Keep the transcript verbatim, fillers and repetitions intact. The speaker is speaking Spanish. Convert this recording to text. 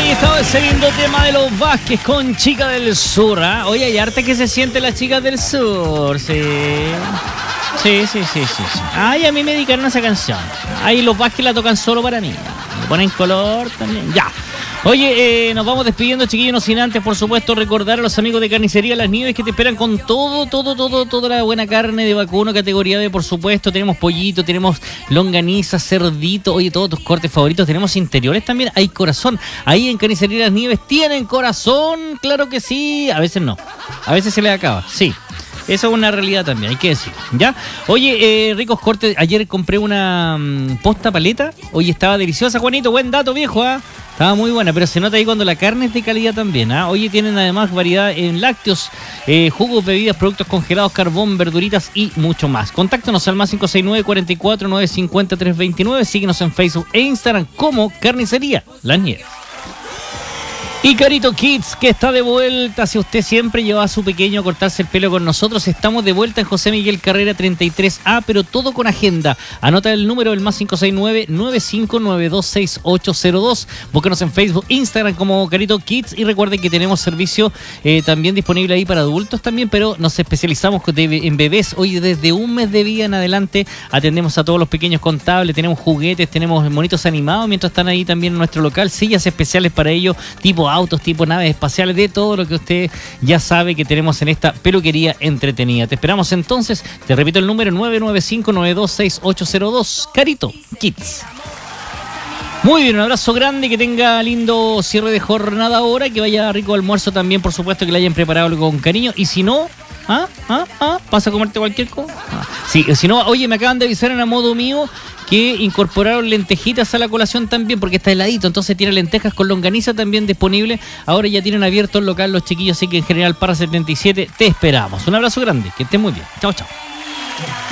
Ahí estaba ese lindo tema de los Vázquez con Chica del Sur, ¿eh? Oye, hay arte que se siente las chicas del sur, sí. Sí, sí, sí, sí, sí. Ay, a mí me dedicaron a esa canción. Ahí los Vázquez la tocan solo para mí. Me ponen color también. Ya. Oye, eh, nos vamos despidiendo, chiquillos, no sin antes, por supuesto, recordar a los amigos de Carnicería Las Nieves que te esperan con todo, todo, todo, toda la buena carne de vacuno, categoría B, por supuesto. Tenemos pollito, tenemos longaniza, cerdito, oye, todos tus cortes favoritos. Tenemos interiores también, hay corazón. Ahí en Carnicería Las Nieves tienen corazón, claro que sí. A veces no, a veces se les acaba, sí. Eso es una realidad también, hay que decir, ¿ya? Oye, eh, ricos cortes. Ayer compré una um, posta paleta. Oye, estaba deliciosa, Juanito. Buen dato, viejo, ¿ah? ¿eh? Estaba muy buena, pero se nota ahí cuando la carne es de calidad también, ¿ah? ¿eh? Oye, tienen además variedad en lácteos, eh, jugos, bebidas, productos congelados, carbón, verduritas y mucho más. Contáctanos al más cinco seis nueve, cuatro cuatro, nueve cinco cero, tres dos nueve. Síguenos en Facebook e Instagram como Carnicería Las Nieves. Y Carito Kids, que está de vuelta. Si usted siempre lleva a su pequeño a cortarse el pelo con nosotros, estamos de vuelta en José Miguel Carrera treinta y tres A, pero todo con agenda. Anota el número, el más cinco seis nueve, nueve cinco nueve dos, seis ocho cero dos. Búsquenos en Facebook, Instagram como Carito Kids, y recuerden que tenemos servicio eh, también disponible ahí para adultos también, pero nos especializamos en bebés. Hoy desde un mes de vida en adelante atendemos a todos los pequeños con tablet, tenemos juguetes, tenemos monitos animados mientras están ahí también en nuestro local, sillas especiales para ellos, tipo autos, tipo naves espaciales, de todo lo que usted ya sabe que tenemos en esta peluquería entretenida. Te esperamos entonces, te repito el número, nueve nueve cinco, nueve dos, seis ocho cero dos, Carito Kids. Muy bien, un abrazo grande, que tenga lindo cierre de jornada ahora, que vaya rico almuerzo también, por supuesto, que le hayan preparado algo con cariño, y si no, ¿ah? ¿Ah? ¿Ah? ¿Vas a comerte cualquier cosa? Ah. Sí, si no, oye, me acaban de avisar en a modo mío que incorporaron lentejitas a la colación también, porque está heladito, entonces tiene lentejas con longaniza también disponible. Ahora ya tienen abierto el local los chiquillos, así que en General Parra setenta y siete te esperamos. Un abrazo grande, que estés muy bien. Chao, chao.